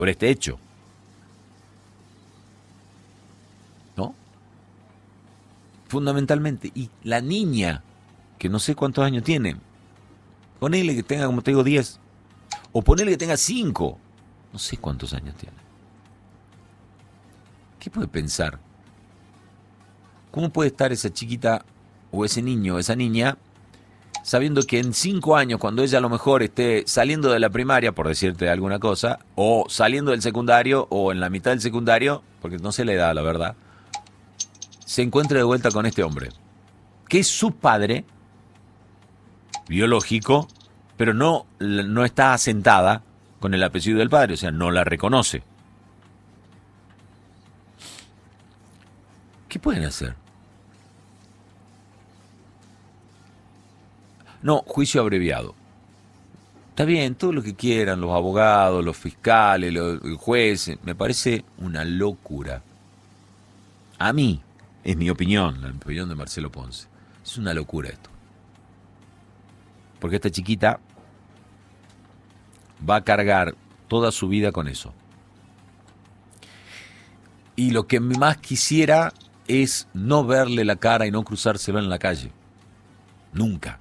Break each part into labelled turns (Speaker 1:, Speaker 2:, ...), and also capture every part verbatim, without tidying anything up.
Speaker 1: por este hecho. ¿No? Fundamentalmente. Y la niña, que no sé cuántos años tiene, ponele que tenga, como te digo, diez, o ponele que tenga cinco, no sé cuántos años tiene. ¿Qué puede pensar? ¿Cómo puede estar esa chiquita o ese niño o esa niña sabiendo que en cinco años, cuando ella a lo mejor esté saliendo de la primaria, por decirte alguna cosa, o saliendo del secundario, o en la mitad del secundario, porque no se le da la verdad, se encuentre de vuelta con este hombre, que es su padre biológico, pero no, no está asentada con el apellido del padre, o sea, no la reconoce? ¿Qué pueden hacer? No, juicio abreviado. Está bien, todo lo que quieran, los abogados, los fiscales, los jueces, me parece una locura. A mí, es mi opinión, la opinión de Marcelo Ponce. Es una locura esto. Porque esta chiquita va a cargar toda su vida con eso. Y lo que más quisiera es no verle la cara y no cruzárselo en la calle. Nunca.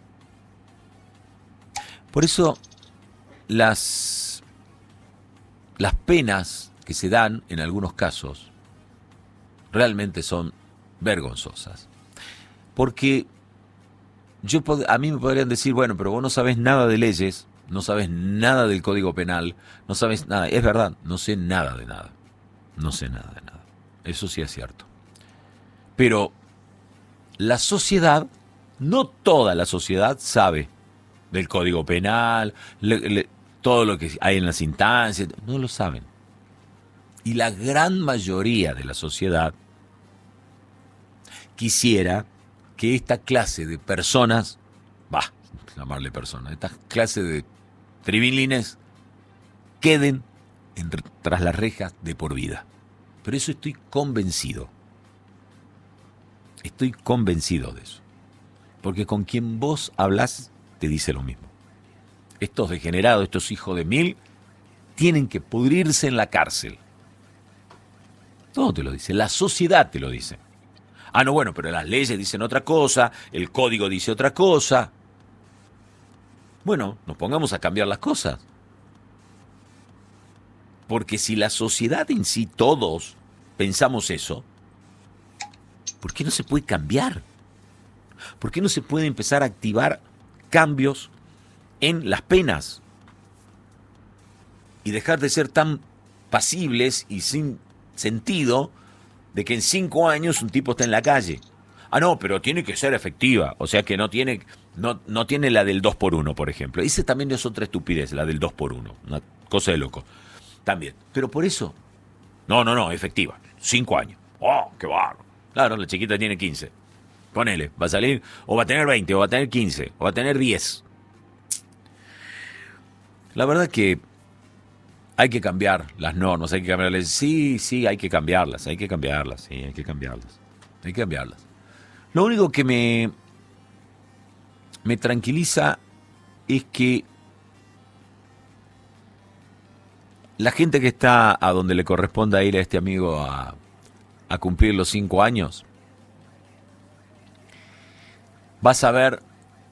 Speaker 1: Por eso las, las penas que se dan en algunos casos realmente son vergonzosas. Porque yo, a mí me podrían decir, bueno, pero vos no sabés nada de leyes, no sabés nada del Código Penal, no sabés nada. Es verdad, no sé nada de nada. No sé nada de nada. Eso sí es cierto. Pero la sociedad, no toda la sociedad sabe del Código Penal, le, le, todo lo que hay en las instancias, no lo saben. Y la gran mayoría de la sociedad quisiera que esta clase de personas, va, llamarle personas, esta clase de tribilines queden en, tras las rejas de por vida. Pero eso estoy convencido. Estoy convencido de eso. Porque con quien vos hablas te dice lo mismo. Estos degenerados, estos hijos de mil, tienen que pudrirse en la cárcel. Todo te lo dice, la sociedad te lo dice. Ah, no, bueno, pero las leyes dicen otra cosa, el código dice otra cosa. Bueno, nos pongamos a cambiar las cosas. Porque si la sociedad en sí, todos, pensamos eso, ¿por qué no se puede cambiar? ¿Por qué no se puede empezar a activar cambios en las penas? Y dejar de ser tan pasibles y sin sentido de que en cinco años un tipo está en la calle. Ah, no, pero tiene que ser efectiva. O sea que no tiene, no, no tiene la del dos por uno, por ejemplo. Ese también es otra estupidez, la del dos por uno. Una cosa de loco. También. Pero por eso, no, no, no, efectiva. Cinco años. ¡Oh, qué bárbaro! Claro, la chiquita tiene quince. Ponele, va a salir, o va a tener veinte, o va a tener quince, o va a tener diez. La verdad que hay que cambiar las normas, hay que cambiarlas. Sí, sí, hay que cambiarlas, hay que cambiarlas, sí, hay que cambiarlas. Hay que cambiarlas. Lo único que me, me tranquiliza es que la gente que está a donde le corresponda ir a este amigo a, a cumplir los cinco años, va a saber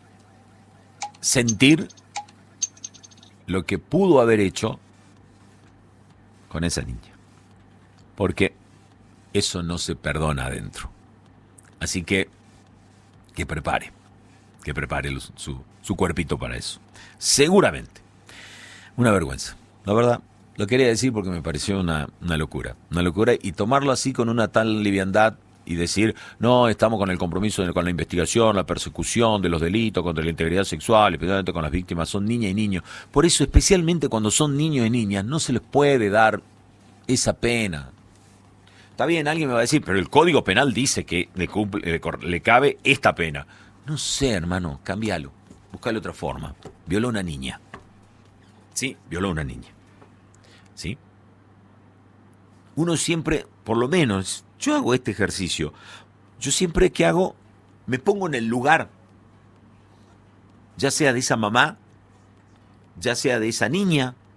Speaker 1: sentir lo que pudo haber hecho con esa niña. Porque eso no se perdona adentro. Así que, que prepare, que prepare su, su cuerpito para eso. Seguramente. Una vergüenza. La verdad, lo quería decir porque me pareció una, una locura. Una locura y tomarlo así con una tal liviandad y decir, no, estamos con el compromiso de, con la investigación, la persecución de los delitos contra la integridad sexual, especialmente con las víctimas, son niñas y niños. Por eso, especialmente cuando son niños y niñas, no se les puede dar esa pena. Está bien, alguien me va a decir, pero el Código Penal dice que le, cumple, le, le cabe esta pena. No sé, hermano, cámbialo. Búscale otra forma. Violó a una niña. Sí, violó a una niña. ¿Sí? Uno siempre, por lo menos, yo hago este ejercicio. Yo siempre que hago, me pongo en el lugar. Ya sea de esa mamá, ya sea de esa niña,